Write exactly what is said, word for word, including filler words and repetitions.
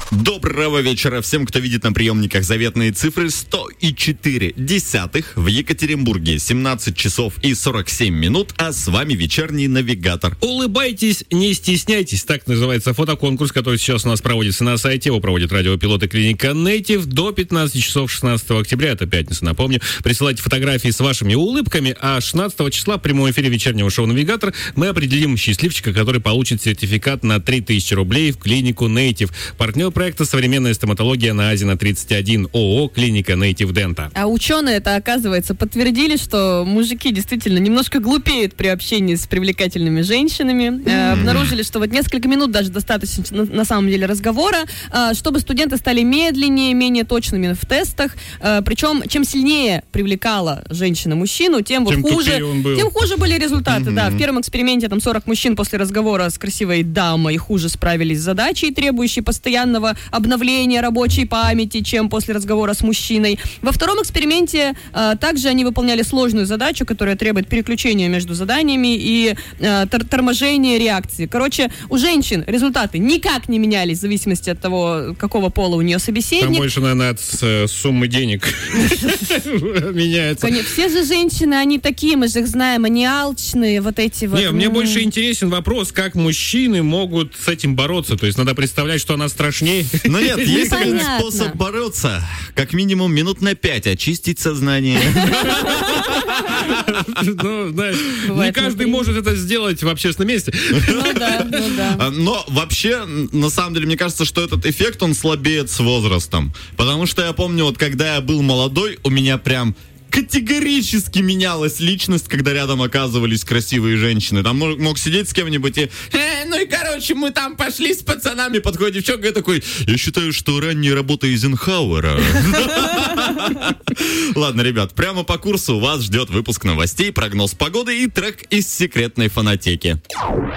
Доброго вечера всем, кто видит на приемниках заветные цифры. Сто и четыре десятых в Екатеринбурге, семнадцать часов и сорок семь минут, а с вами вечерний навигатор. Улыбайтесь, не стесняйтесь. Так называется фотоконкурс, который сейчас у нас проводится на сайте. Его проводит радиопилот и клиника Native до пятнадцати часов шестнадцатого октября, это пятница, напомню. Присылайте фотографии с вашими улыбками, а шестнадцатого числа в прямом эфире вечернего шоу «Навигатор» мы определим счастливчика, который получит сертификат на три тысячи рублей в клинику Native. Партнер проекта «Современная стоматология» на Азина тридцать один, ООО «Клиника Native Denta». А ученые-то, оказывается, подтвердили, что мужики действительно немножко глупеют при общении с привлекательными женщинами. Mm-hmm. Э, обнаружили, что вот несколько минут даже достаточно на, на самом деле разговора, э, чтобы студенты стали медленнее, менее точными в тестах. Э, причем, чем сильнее привлекала женщина мужчину, тем, тем вот хуже, он был. тем хуже были результаты. Mm-hmm. Да, в первом эксперименте там сорок мужчин после разговора с красивой дамой хуже справились с задачей, требующей постоянного обновления рабочей памяти, чем после разговора с мужчиной. Во втором эксперименте э, также они выполняли сложную задачу, которая требует переключения между заданиями и э, тор- торможения реакции. Короче, у женщин результаты никак не менялись в зависимости от того, какого пола у нее собеседник. Там больше, наверное, от э, суммы денег меняется. Все же женщины, они такие, мы же их знаем, они алчные, вот эти вот. Не, мне больше интересен вопрос, как мужчины могут с этим бороться. То есть надо представлять, что она страшнее. Ну нет, есть один Непонятно. способ бороться. Как минимум минут на пять очистить сознание. Ну, знаешь, не каждый может это сделать в общественном месте. Ну да, ну да. Но вообще, на самом деле, мне кажется, что этот эффект, он слабеет с возрастом. Потому что я помню, вот когда я был молодой, у меня прям категорически менялась личность, когда рядом оказывались красивые женщины. Там мог, мог сидеть с кем-нибудь и... Э, ну и, короче, мы там пошли с пацанами, подходит девчонка и такой: я считаю, что ранняя работа Эйзенхауэра. Ладно, ребят, прямо по курсу вас ждет выпуск новостей, прогноз погоды и трек из секретной фонотеки.